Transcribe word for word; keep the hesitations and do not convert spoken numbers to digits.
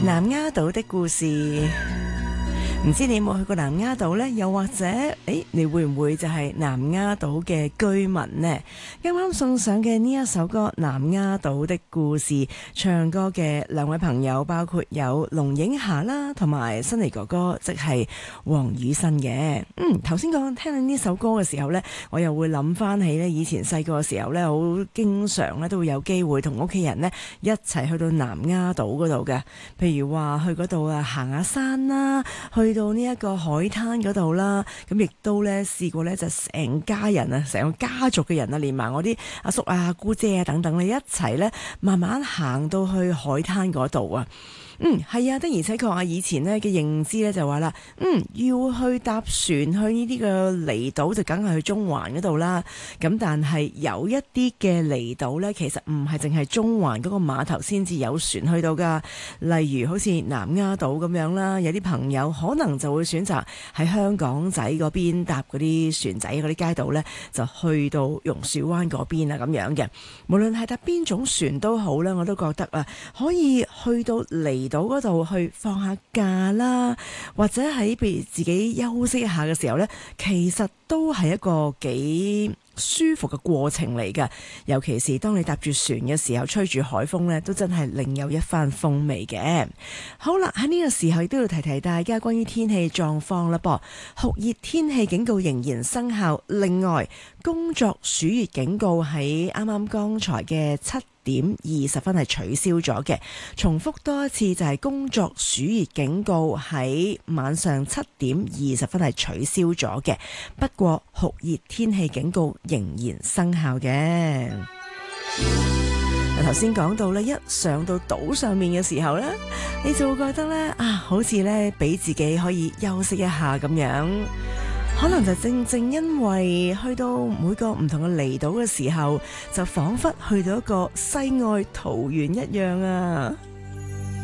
南丫島的故事，唔知你有冇去過南丫島呢？又或者，誒，你會唔會就係南丫島嘅居民呢？啱啱送上嘅呢一首歌《南丫島的故事》，唱歌嘅兩位朋友包括有龍影霞啦，同埋新嚟哥哥，即係黃宇新嘅。嗯，頭先講聽緊呢首歌嘅時候呢，我又會諗翻起呢以前細個嘅時候呢，好經常呢都會有機會同屋企人呢一齊去到南丫島嗰度嘅。譬如話去嗰度啊行下山啦，去到呢一個海灘嗰度啦，咁亦都咧試過咧就成家人啊，成個家族嘅人啊，連埋我啲阿叔啊、姑姐啊等等咧一齊咧，慢慢行到去海灘嗰度啊。嗯，係啊，的而且確啊，以前呢嘅認知咧就話啦，嗯，要去搭船去呢啲嘅離島就梗係去中環嗰度啦。咁但係有一啲嘅離島呢，其實唔係淨係中環嗰個碼頭先至有船去到噶。例如好似南丫島咁樣啦，有啲朋友可能就會選擇喺香港仔嗰邊搭嗰啲船仔嗰啲街道呢，就去到榕樹灣嗰邊啊咁樣嘅。無論係搭邊種船都好啦，我都覺得啊，可以去到離島嗰度去放下假啦，或者喺譬如自己休息一下嘅時候呢，其實都係一個幾舒服嘅過程嚟㗎。尤其是當你搭住船嘅時候，吹住海風呢，都真係另有一番風味嘅。好啦，喺呢個時候亦都要提提大家關於天氣狀況啦噃，酷熱天氣警告仍然生效。另外，工作暑熱警告喺啱啱剛才嘅七點二十分係取消咗嘅。重複多一次，就係工作暑熱警告喺晚上七點二十分係取消咗嘅。不過酷熱天氣警告仍然生效嘅。頭先講到咧，一上到島上面嘅時候咧，你就會覺得咧啊，好似咧俾自己可以休息一下咁樣。可能就正正因為去到每個唔同嘅離島嘅時候，就仿佛去到一個世外桃源一樣啊！